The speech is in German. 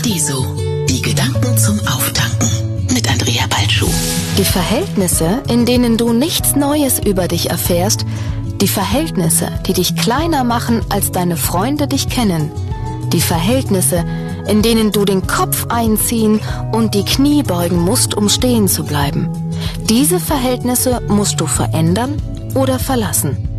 Paradiso. Die Gedanken zum Auftanken mit Andrea Balschuh. Die Verhältnisse, in denen du nichts Neues über dich erfährst, die Verhältnisse, die dich kleiner machen, als deine Freunde dich kennen, die Verhältnisse, in denen du den Kopf einziehen und die Knie beugen musst, um stehen zu bleiben. Diese Verhältnisse musst du verändern oder verlassen.